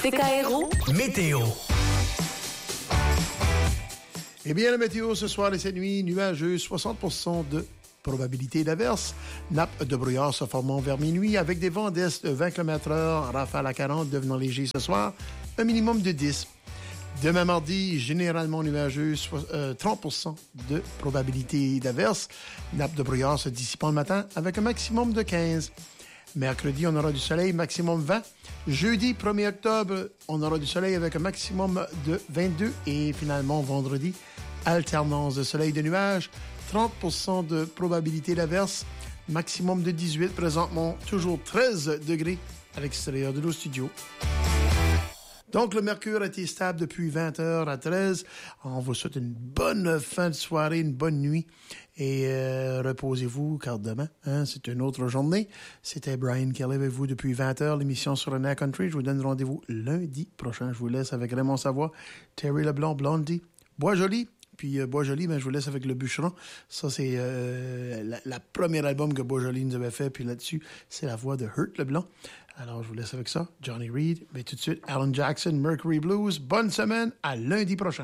DKRO Météo. Eh bien, la météo ce soir et cette nuit, nuageux, 60% de probabilité d'averse. Nappe de brouillard se formant vers minuit avec des vents d'est de 20 km/h, rafale à 40 devenant léger ce soir, un minimum de 10. Demain mardi, généralement nuageux, 30% de probabilité d'averse. Nappe de brouillard se dissipant le matin avec un maximum de 15. Mercredi, on aura du soleil, maximum 20. Jeudi, 1er octobre, on aura du soleil avec un maximum de 22. Et finalement, vendredi, alternance de soleil et de nuages, 30% de probabilité d'averse, maximum de 18. Présentement, toujours 13 degrés à l'extérieur de nos studios. Donc, le mercure a été stable depuis 20h à 13. On vous souhaite une bonne fin de soirée, une bonne nuit. Et reposez-vous, car demain, c'est une autre journée. C'était Brian Kelly avec vous depuis 20h, l'émission sur Renard Country. Je vous donne rendez-vous lundi prochain. Je vous laisse avec Raymond Savoie, Terry Leblanc, Blondie, Bois-Joli. Puis Bois-Joli, je vous laisse avec Le Bûcheron. Ça, c'est la première album que Bois-Joli nous avait fait. Puis là-dessus, c'est la voix de Hurt Leblanc. Alors, je vous laisse avec ça. Johnny Reed. Mais tout de suite, Alan Jackson, Mercury Blues. Bonne semaine. À lundi prochain.